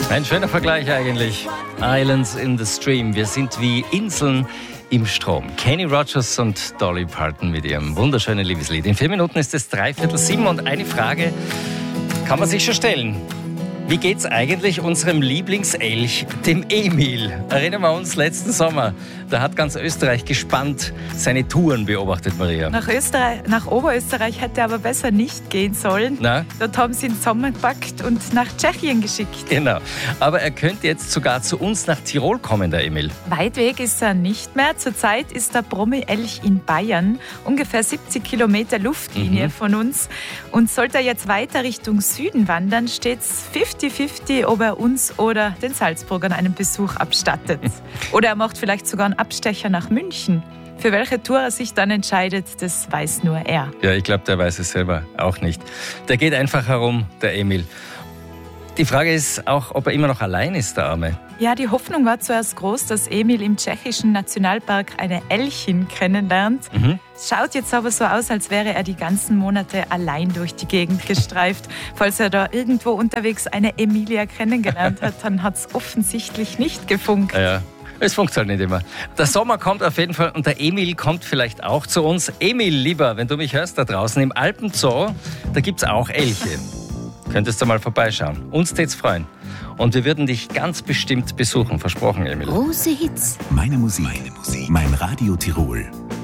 Ein schöner Vergleich eigentlich. Islands in the Stream. Wir sind wie Inseln im Strom. Kenny Rogers und Dolly Parton mit ihrem wunderschönen Liebeslied. In 4 Minuten ist es 6:45 und eine Frage kann man sich schon stellen. Wie geht's eigentlich unserem Lieblingselch, dem Emil? Erinnern wir uns, letzten Sommer, da hat ganz Österreich gespannt seine Touren beobachtet, Maria. Nach Oberösterreich hätte er aber besser nicht gehen sollen. Na? Dort haben sie ihn zusammengepackt und nach Tschechien geschickt. Genau. Aber er könnte jetzt sogar zu uns nach Tirol kommen, der Emil. Weit weg ist er nicht mehr. Zurzeit ist der Brummi-Elch in Bayern, ungefähr 70 Kilometer Luftlinie von uns. Und sollte er jetzt weiter Richtung Süden wandern, steht es 50-50, ob er uns oder den Salzburgern einen Besuch abstattet. Oder er macht vielleicht sogar einen Abstecher nach München. Für welche Tour er sich dann entscheidet, das weiß nur er. Ja, ich glaube, der weiß es selber auch nicht. Der geht einfach herum, der Emil. Die Frage ist auch, ob er immer noch allein ist, der Arme. Ja, die Hoffnung war zuerst groß, dass Emil im tschechischen Nationalpark eine Elchin kennenlernt. Es schaut jetzt aber so aus, als wäre er die ganzen Monate allein durch die Gegend gestreift. Falls er da irgendwo unterwegs eine Emilia kennengelernt hat, dann hat es offensichtlich nicht gefunkt. Ja. Es funktioniert halt nicht immer. Der Sommer kommt auf jeden Fall und der Emil kommt vielleicht auch zu uns. Emil, lieber, wenn du mich hörst da draußen im Alpenzoo, da gibt es auch Elche. Könntest du mal vorbeischauen. Uns tät's freuen. Und wir würden dich ganz bestimmt besuchen. Versprochen, Emil. Große Hits. Meine Musik. Mein Radio Tirol.